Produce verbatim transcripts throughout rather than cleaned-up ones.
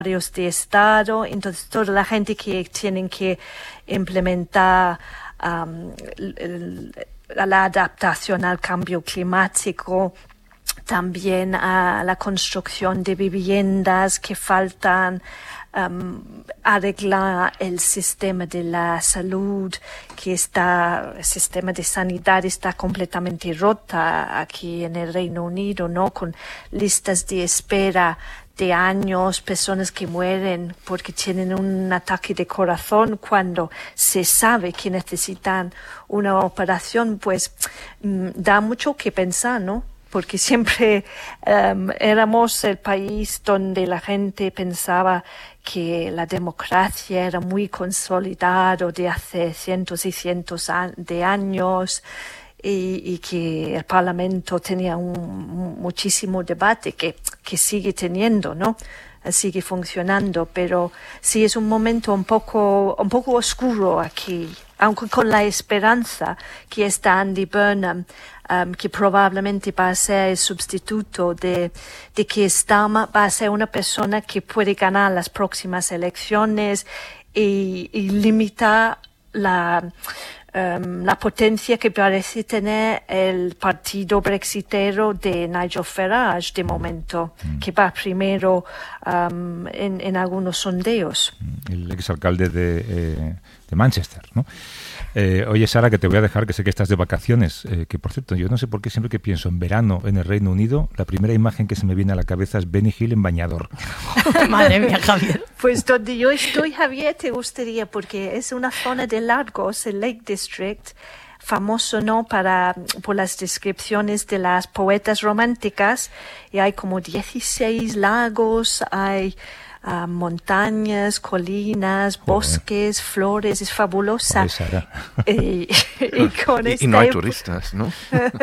de Estado, entonces toda la gente que tienen que implementar um, el, la adaptación al cambio climático, también a la construcción de viviendas que faltan, um, arreglar el sistema de la salud, que está, el sistema de sanidad está completamente rota aquí en el Reino Unido, ¿no? Con listas de espera de años, personas que mueren porque tienen un ataque de corazón cuando se sabe que necesitan una operación, pues mm, da mucho que pensar, ¿no? Porque siempre um, éramos el país donde la gente pensaba que la democracia era muy consolidado de hace cientos y cientos de años, Y, y que el Parlamento tenía un, muchísimo debate que, que sigue teniendo, ¿no? Sigue funcionando, pero sí es un momento un poco, un poco oscuro aquí, aunque con la esperanza que está Andy Burnham, um, que probablemente va a ser el sustituto de, de Keir Starmer, va a ser una persona que puede ganar las próximas elecciones y, y limitar la Um, la potencia que parece tener el partido brexitero de Nigel Farage de momento, mm. que va primero um, en, en algunos sondeos. El exalcalde de, eh, de Manchester, ¿no? Eh, oye, Sara, que te voy a dejar, que sé que estás de vacaciones, eh, que por cierto, yo no sé por qué siempre que pienso en verano en el Reino Unido, la primera imagen que se me viene a la cabeza es Benny Hill en bañador. Madre mía, Javier. Pues donde yo estoy, Javier, te gustaría, porque es una zona de lagos, el Lake District, famoso, ¿no?, para, por las descripciones de las poetas románticas, y hay como dieciséis lagos, hay Uh, montañas, colinas, Joder. bosques, flores, es fabulosa. y, y, con y, y no hay turistas, ¿no?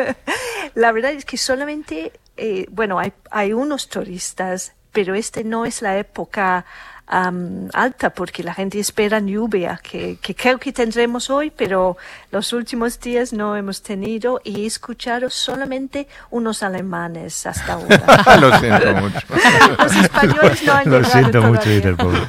La verdad es que solamente, eh, bueno, hay, hay unos turistas, pero este no es la época um, alta, porque la gente espera lluvia, que, que creo que tendremos hoy, pero los últimos días no hemos tenido, y he escuchado solamente unos alemanes hasta ahora. Lo siento mucho. Los españoles no han Lo llegado siento todavía. mucho, Peter, pobre.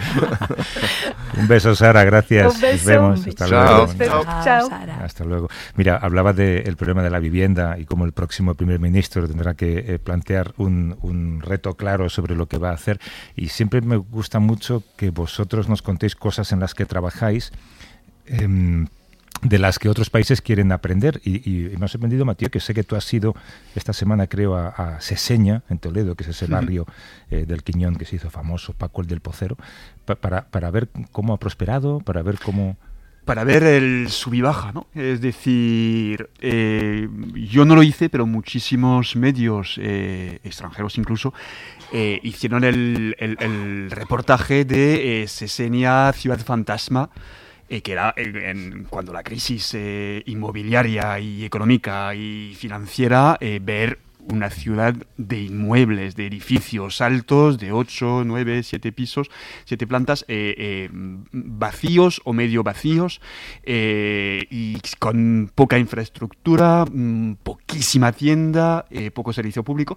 Un beso, Sara, gracias. Un beso. Nos vemos. Hasta Chao. luego. Chao. Chao. Sara. Hasta luego. Mira, hablaba del problema de la vivienda y cómo el próximo primer ministro tendrá que eh, plantear un, un reto claro sobre lo que va a hacer. Y siempre me gusta mucho que vosotros nos contéis cosas en las que trabajáis, eh, de las que otros países quieren aprender. Y, y me ha sorprendido, Mateo, que sé que tú has ido esta semana, creo, a, a Seseña, en Toledo, que es ese barrio eh, del Quiñón que se hizo famoso, Paco el del Pocero, pa, para, para ver cómo ha prosperado, para ver cómo... Para ver el sub y baja, ¿no? Es decir, eh, yo no lo hice, pero muchísimos medios, eh, extranjeros incluso, eh, hicieron el, el, el reportaje de eh, Seseña, Ciudad Fantasma, eh, que era eh, en, cuando la crisis eh, inmobiliaria y económica y financiera, eh, ver una ciudad de inmuebles, de edificios altos, de ocho, nueve, siete pisos, siete plantas, eh, eh, vacíos o medio vacíos, eh, y con poca infraestructura, mmm, poquísima tienda, eh, poco servicio público.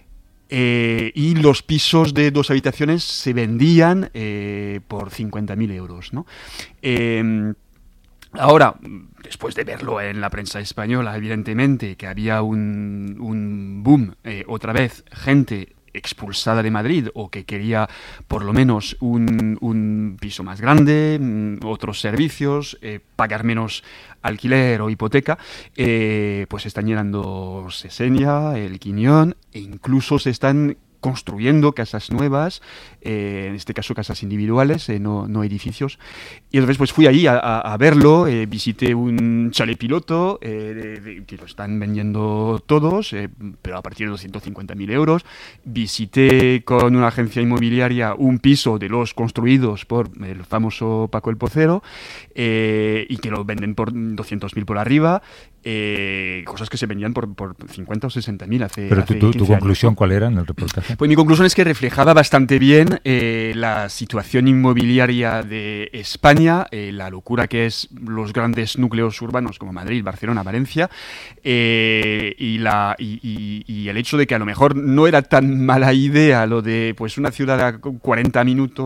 Eh, y los pisos de dos habitaciones se vendían eh, por cincuenta mil euros, ¿no? Eh, Ahora, después de verlo en la prensa española, evidentemente, que había un, un boom, eh, otra vez, gente expulsada de Madrid o que quería por lo menos un, un piso más grande, mm, otros servicios, eh, pagar menos alquiler o hipoteca, eh, pues se están llenando Seseña, el Quiñón, e incluso se están construyendo casas nuevas, eh, en este caso casas individuales, eh, no, no edificios. Y entonces pues fui allí a, a, a verlo, eh, visité un chalet piloto, eh, de, de, que lo están vendiendo todos, eh, pero a partir de doscientos cincuenta mil euros. Visité con una agencia inmobiliaria un piso de los construidos por el famoso Paco el Pocero, eh, y que lo venden por doscientos mil por arriba. Eh, cosas que se vendían por, por cincuenta o sesenta mil hace Pero hace tu, tu, tu conclusión, años. ¿cuál era en el reportaje? Pues mi conclusión es que reflejaba bastante bien eh, la situación inmobiliaria de España, eh, la locura que es los grandes núcleos urbanos como Madrid, Barcelona, Valencia, eh, y, la, y, y, y el hecho de que a lo mejor no era tan mala idea lo de pues una ciudad a cuarenta minutos